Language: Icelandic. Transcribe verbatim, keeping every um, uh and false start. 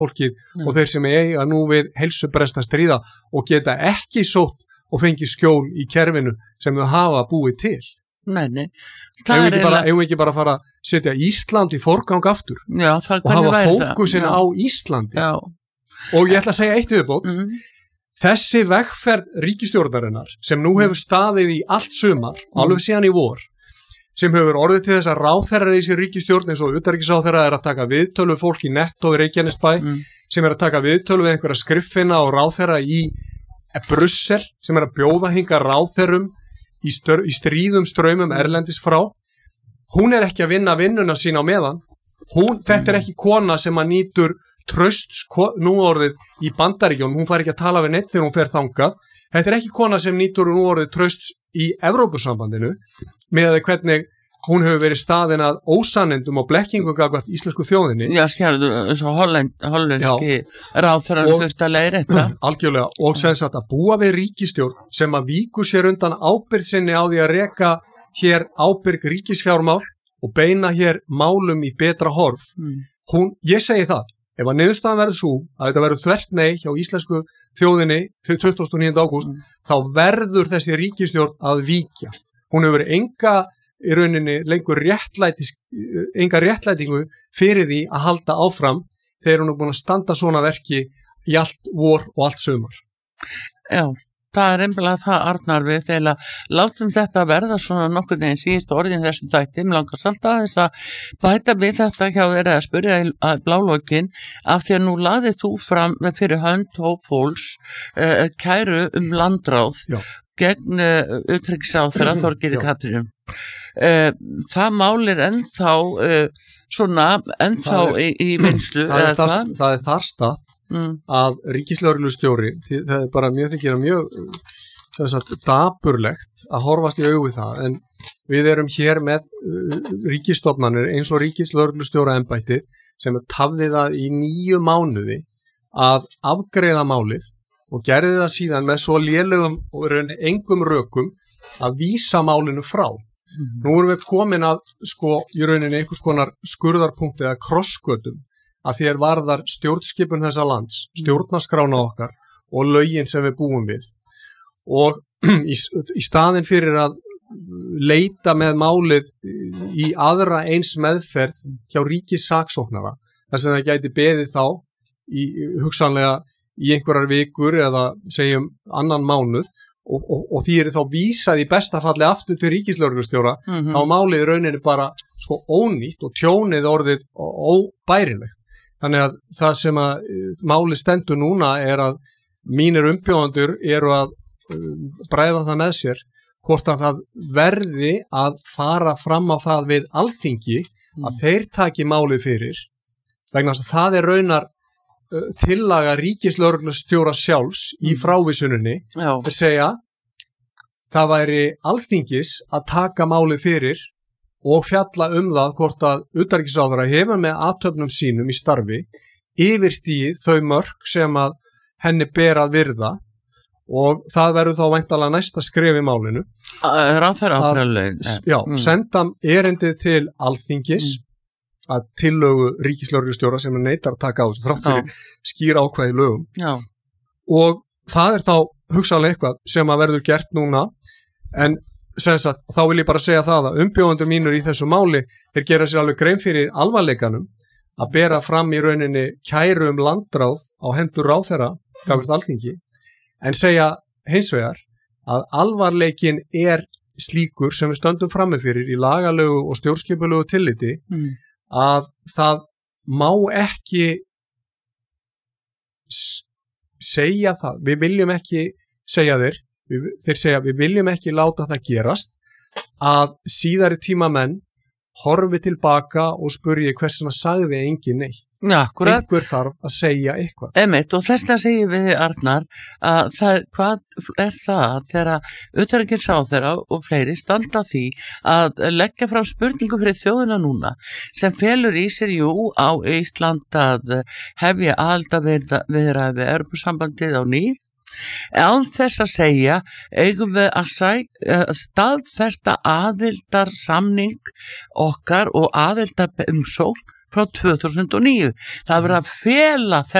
fólkið mm. og þeir sem eiga nú við heilsubrest að stríða og geta ekki sótt og fengi skjól í kerfinu sem þau hafa búið til. Nei, nei. Eigum við bara, eigum við ekki bara að fara að setja Ísland í forgang aftur Já, það, og hafa fókusinn á Íslandi. Já. Og ég ætla að segja eitt viðbót. Mm. Þessi vegferð ríkisstjórnarinnar sem nú hefur staðið í allt sumar, mm. alveg síðan í vor, sem hefur orðið til þess að ráðherrar í sér ríkisstjórn eins og utanríkisráðherra er að taka viðtölu við fólk í Netto í Reykjanesbæ, mm. sem er að taka viðtölu við einhverja skriffina og ráðherra í Brussel, sem er að bjóða hinga ráðherrum í, stör, í stríðum straumum erlendis frá. Hún er ekki að vinna vinnuna sín á meðan. Hún, þetta er ekki kona sem að nýtur trösts nú orðið í Bandaríkjunum. Hún fær ekki að tala við neitt þegar hún fer þangað. Þetta er ekki kona sem nýtur nú orðið trösts í Evrópusambandinu með að hvernig hún hefur verið staðin að ósannindum og blekkingum gagnvart íslensku þjóðinni. Já, skjærðu, eins og Holland, hollenski ráðherrar þurft að leiðrétta. Algjörlega, og sem sagt að búa við ríkisstjórn sem að víkur sér undan ábyrgð sinni á því að reka hér ábyrg ríkisfjármál og beina hér málum í betra horf. Mm. Hún, ég segi það, ef að niðurstaðan verður svo að þetta verður þvert nei hjá íslensku þjóðinni fyrir tuttugasta og níunda ágúst, mm. þá verður þessi ríkisstjórn að víkja. Hún hefur enga í rauninni lengur réttlætis, enga réttlætingu fyrir því að halda áfram þegar hún er búin að standa svona verki í allt vor og allt sumar. Já, það er einhverlega það Arnar við þegar látum þetta verða svona nokkur neginn síðustu orðin þessum þætti, mér langar samt að þess að bæta við þetta hjá þér að spyrja að blálókin af því að nú laðið þú fram fyrir hönd hópfólks uh, kæru um landráð Já. gegn uh, utanríkisráðherra Þorgeiri Katrínu. Uh, það mál er ennþá uh, svona ennþá er, í, í vinslu það, er það, það er þar stað mm. að ríkislögreglustjóri það er bara mjög þykir að mjög þess að dapurlegt að horfast í augu við það en við erum hér með uh, ríkisstofnanir eins og ríkislögreglustjóra embættið sem er tafðið það í níu mánuði að afgreiða málið og gerði það síðan með svo lélegum og raun engum rökum að vísa málinu frá. Mm-hmm. Nú erum við komin að sko í rauninni einhvers konar skurðarpunkti eða krossgötum að því er varðar stjórnskipun þessa lands, stjórnarskrána okkar og lögin sem við búum við. Og í, í staðin fyrir að leita með málið í aðra eins meðferð hjá ríkissaksóknara, þar sem það gæti beðið þá í hugsanlega í einhverjar vikur eða segjum annan mánuð og, og, og því er þá vísað í besta falli aftur til ríkislögreglustjóra mm-hmm. á málið rauninni bara sko ónýtt og tjónið orðið óbærilegt. Þannig að það sem að málið stendur núna er að mínir umbjóðendur eru að bræða það með sér hvort að það verði að fara fram á það við Alþingi mm. að þeir taki málið fyrir vegna þess að það er raunar tillaga ríkislögreglustjóra sjálfs í frávísuninni að segja það væri Alþingis að taka málið fyrir og fjalla um það hvort að utanríkisráðherra hefur með athöfnum sínum í starfi yfirstigið þau mörk sem að henni ber að virða og það verður þá væntanlega næsta skref í málinu ráðherra áfræðileg já, mm. senda erindið til Alþingis mm. að tillögu ríkislögreglustjóra sem er neitar að taka á þessu þrátt fyrir skýra ákvæði lögum Já. og það er þá hugsanlega eitthvað sem að verður gert núna en sagt, þá vil ég bara segja það að umbjóðendur mínur í þessu máli þeir gera sér alveg grein fyrir alvarleikanum að bera fram í rauninni kæru um landráð á hendur ráðherra gagnvart Alþingi en segja hins vegar að alvarleikin er slíkur sem við stöndum frammi fyrir í lagalegu og stjórnskipulegu tilliti mm. að það má ekki segja það, við viljum ekki segja þeir, við, þeir segja við viljum ekki láta það gerast að síðari tíma menn horfi tilbaka og spurji hversuna sagði engin neitt. Já, akkurat. Einhver þarf að segja eitthvað. Emitt, og þess að segja við Arnar að það, hvað er það þegar utanríkisráðherra og fleiri standa því að leggja frá spurningu fyrir þjóðina núna sem felur í sér jú á Ísland að hefja aðildarviðræði við Evrópusambandið á ný án þess að segja eigum við að sæ, staðfesta aðildarsamning okkar og aðildarumsókn frá tvö þúsund og níu. Það verið að fela